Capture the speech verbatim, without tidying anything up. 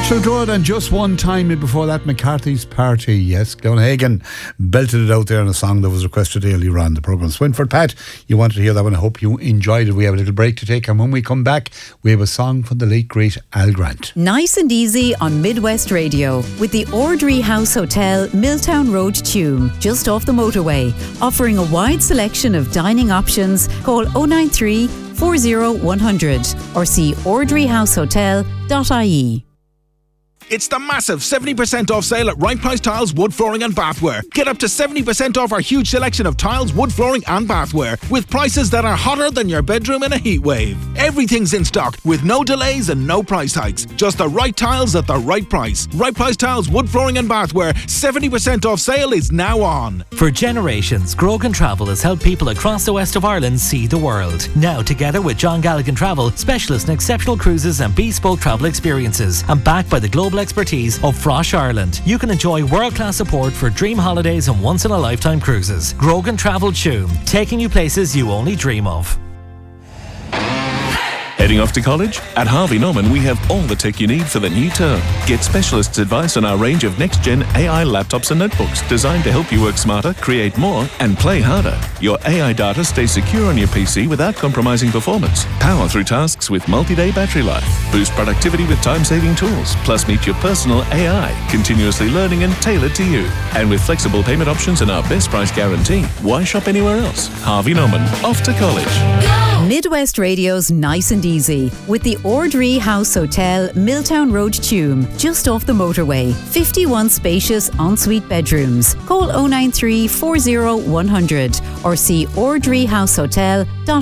Ashfield Road, and just one time before that, McCarthy's Party. Yes, Glonehagen belted it out there in a song that was requested earlier on the programme. Swinford, Pat, you wanted to hear that one. I hope you enjoyed it. We have a little break to take, and when we come back, we have a song from the late great Al Grant. Nice and easy on Midwest Radio with the Ordry House Hotel, Milltown Road, Tuam, just off the motorway, offering a wide selection of dining options. Call oh nine three, four oh one hundred or see ordry house hotel dot I E. It's the massive seventy percent off sale at Right Price Tiles, Wood Flooring and Bathware. Get up to seventy percent off our huge selection of tiles, wood flooring and bathware with prices that are hotter than your bedroom in a heat wave. Everything's in stock with no delays and no price hikes. Just the right tiles at the right price. Right Price Tiles, Wood Flooring and Bathware, seventy percent off sale is now on. For generations, Grogan Travel has helped people across the west of Ireland see the world. Now, together with John Galligan Travel, specialists in exceptional cruises and bespoke travel experiences, and backed by the global expertise of Frosh Ireland, you can enjoy world-class support for dream holidays and once-in-a-lifetime cruises. Grogan Travel Tuam, taking you places you only dream of. Heading off to college? At Harvey Norman, we have all the tech you need for the new term. Get specialists' advice on our range of next-gen A I laptops and notebooks designed to help you work smarter, create more, and play harder. Your A I data stays secure on your P C without compromising performance. Power through tasks with multi-day battery life. Boost productivity with time-saving tools. Plus, meet your personal A I, continuously learning and tailored to you. And with flexible payment options and our best price guarantee, why shop anywhere else? Harvey Norman, off to college. Go! Midwest Radio's Nice and Easy with the Ordry House Hotel, Milltown Road, Tuam, just off the motorway. fifty-one spacious ensuite bedrooms. Call oh nine three, four oh one hundred or see ordry house hotel dot I E.